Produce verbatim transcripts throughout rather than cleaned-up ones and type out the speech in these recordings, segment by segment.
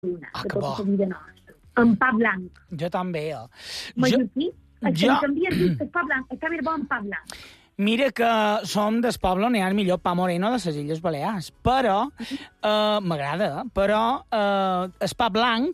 Luna, Ah, de que tota bo. la vida nostra. En pa blanc. Jo també, eh? Mallorquí, el que jo- li canvia el pa blanc, està més bo en pa blanc. Mira que som del poble on hi ha el millor pa moreno de les Illes Balears, però eh, m'agrada, però eh, el pa blanc,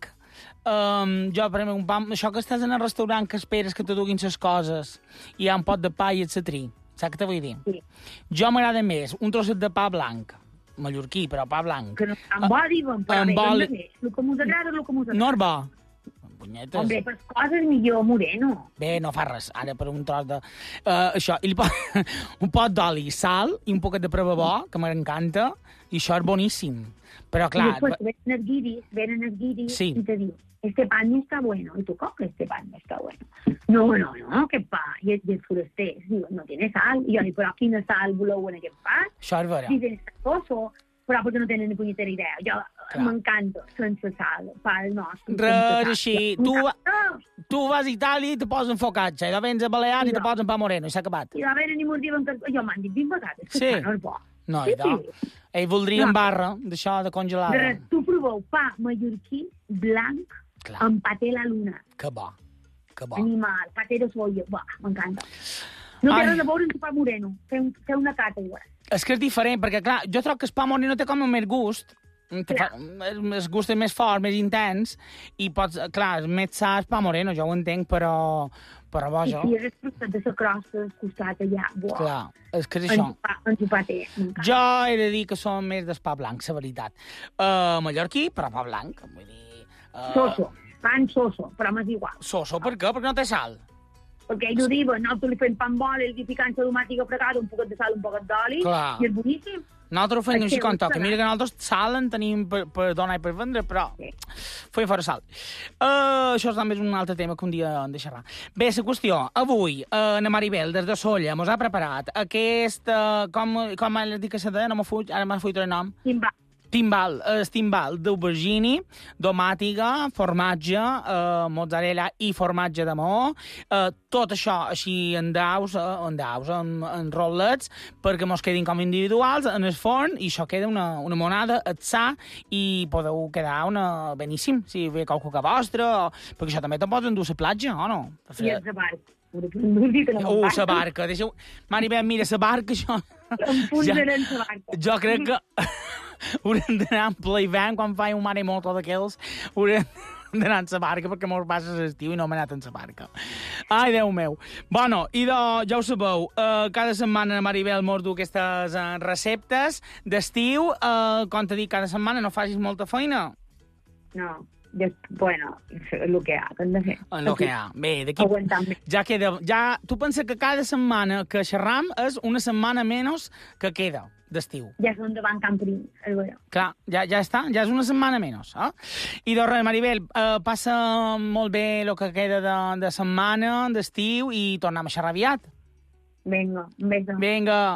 eh, jo, per exemple, un pa, això que estàs en el restaurant que esperes que te duguin les coses i hi ha un pot de pa i et setrí, saps què te vull dir? Sí. Jo m'agrada més un trosset de pa blanc, mallorquí, però pa blanc. Que no amb bo, diuen, però amb bé, oli- doncs bé. El que m'us agrada és el que m'us agrada. No és bo. Punyetes. Hombre, per coses millor moreno. Bé, no fa res, ara per un tros de... Uh, això, i li po... un pot d'oli, sal i un poquet de prebabó, que m'encanta, i això és boníssim. Però, Y clar... después ven el guiris, ven el guiris Sí. y te digo, este pan no está bueno. Y tú, ¿cómo que este pan no está bueno? No, no, no, ¿qué pan? Y el, y el foraster, digo, no tiene sal. Y yo digo, pero aquí no sal voleu en aquest pan. Això és vera. Dicen, está soso. Però perquè no tenen ni punyetera idea. Jo Clar. m'encanta sense sal, pa el nostre. Res així. Tu, M'encanta. tu vas a Itàlia i te posen focaccia, i la vens a Balears i te No. posen pa moreno, i s'ha acabat. I la venen i mos diuen que... Jo m'han dit vint vegades que Sí. sí. no és bo. No, Sí, idò. sí. Ell voldria No. barra d'això de congelada. Res, tu proveu pa mallorquí blanc Clar. amb paté la luna. Que bo, que bo. Animal, paté de soia. Buah, m'encanta. No té Ai. res a veure amb el pa moreno. Fer, un, fer una cata igual. És que és diferent, perquè, clar, jo trobo que el pa moreno té com més gust, te fa, el gust és més fort, més intens, i pots, clar, és més sa el pa moreno, jo ho entenc, però, però I boja. si hagués trosset de la crosta al costat allà, buah. Clar, és que és això. En, pa, en el paté, m'encanta. Jo he de dir que som més del pa blanc, la veritat. Uh, mallorquí, però pa blanc, vull dir... Uh, Soso, pan soso, però m'és igual. Soso, per què? Perquè no té sal. Perquè ells ho diuen, nosaltres li fem pa amb oli, li ficant la tomàtica fregada, un poquet de sal, un poquet d'oli, Clar. i és boníssim. Nosaltres ho fem És així que com gusta, toca. no? Mira que nosaltres sal en tenim per, per donar i per vendre, però Sí. fem fora sal. Uh, això també és un altre tema que un dia hem de xerrar. Bé, la qüestió, avui, uh, na Maribel, des de Solla, mos ha preparat aquest, uh, com, com he dit que se deia, no m'ho fuig, ara m'ha fuig el nom, Timba. timbal, el timbal d'aubergini, domàtiga, formatge, eh, mozzarella i formatge de maó, eh, tot això així en daus, eh, en daus, en, en rotllets, perquè mos quedin com individuals en el forn, i això queda una, una monada sa i podeu quedar una beníssim, si ve qualque que vostre, o... perquè això també te'n pots endur a la platja, o no? Per I fer- els de barca. No dir que no Uh, me'n la barca, deixeu... Maribel, mira, la barca, això... Enfonsaran la barca. Jo crec que haurem d'anar en ple hivern, quan fa un maremoto d'aquells, haurem d'anar en la barca, perquè mos passa l'estiu i no hem anat en la barca. Ai, Déu meu. Bueno, i de, ja ho sabeu, eh, cada setmana Maribel mos du aquestes eh, receptes d'estiu. Eh, com t'he dit, cada setmana no facis molta feina. No, des, bueno, el que hi ha, que hem de fer. En el que hi ha. Bé, d'aquí... Aguantar més. Ja queda... Ja, tu pensa que cada setmana que xerram és una setmana menys que queda d'estiu. Ja són davant Camprin, el veure. Clar, ja, ja està, ja és una setmana menys. Eh? I doncs res, Maribel, eh, passa molt bé el que queda de, de setmana, d'estiu, i tornem a xerrar aviat. Vinga, un beso. Vinga.